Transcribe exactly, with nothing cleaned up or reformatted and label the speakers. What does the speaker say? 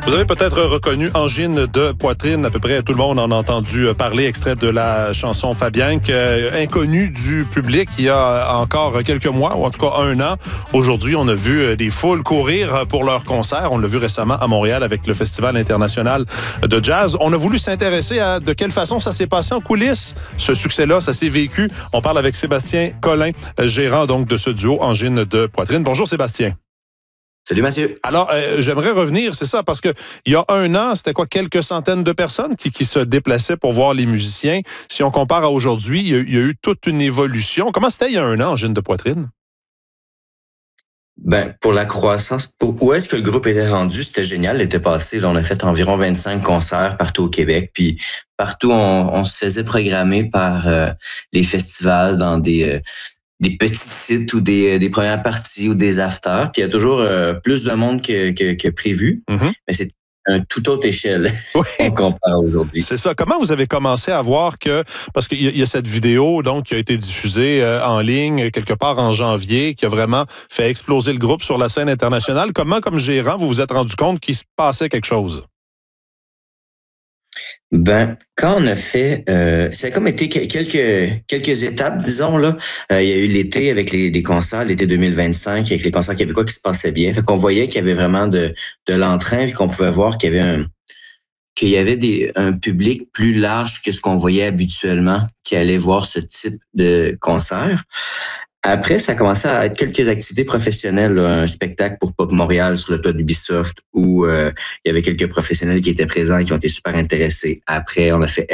Speaker 1: Vous avez peut-être reconnu Angine de poitrine. À peu près tout le monde en a entendu parler, extrait de la chanson Fabienque, euh, inconnue du public il y a encore quelques mois, ou en tout cas un an. Aujourd'hui, on a vu des foules courir pour leur concert. On l'a vu récemment à Montréal avec le Festival international de jazz. On a voulu s'intéresser à de quelle façon ça s'est passé en coulisses. Ce succès-là, ça s'est vécu. On parle avec Sébastien Collin, gérant donc de ce duo Angine de poitrine. Bonjour Sébastien.
Speaker 2: Salut Mathieu.
Speaker 1: Alors, euh, j'aimerais revenir, c'est ça, parce que il y a un an, c'était quoi, quelques centaines de personnes qui, qui se déplaçaient pour voir les musiciens. Si on compare à aujourd'hui, il y a, il y a eu toute une évolution. Comment c'était il y a un an, Angine de poitrine?
Speaker 2: Ben, pour la croissance, pour où est-ce que le groupe était rendu, c'était génial. L'été passé, là, on a fait environ vingt-cinq concerts partout au Québec. Puis partout, on, on se faisait programmer par euh, les festivals dans des... Euh, des petits sites ou des, des premières parties ou des afters. Puis il y a toujours euh, plus de monde que, que, que prévu, mm-hmm. mais c'est un tout autre échelle
Speaker 1: oui.
Speaker 2: si on compare aujourd'hui.
Speaker 1: C'est ça. Comment vous avez commencé à voir que... Parce qu'il y a, il y a cette vidéo donc qui a été diffusée euh, en ligne quelque part en janvier, qui a vraiment fait exploser le groupe sur la scène internationale. Comment, comme gérant, vous vous êtes rendu compte qu'il se passait quelque chose?
Speaker 2: Ben, quand on a fait, euh, ça a comme été quelques quelques étapes, disons là. Euh, il y a eu l'été avec les, les concerts, l'été deux mille vingt-cinq, avec les concerts québécois qui se passaient bien. Fait qu'on voyait qu'il y avait vraiment de de l'entrain, puis qu'on pouvait voir qu'il y avait un qu'il y avait des un public plus large que ce qu'on voyait habituellement qui allait voir ce type de concert. Après, ça a commencé à être quelques activités professionnelles, là, un spectacle pour Pop Montréal sur le toit d'Ubisoft où euh, il y avait quelques professionnels qui étaient présents et qui ont été super intéressés. Après, on a fait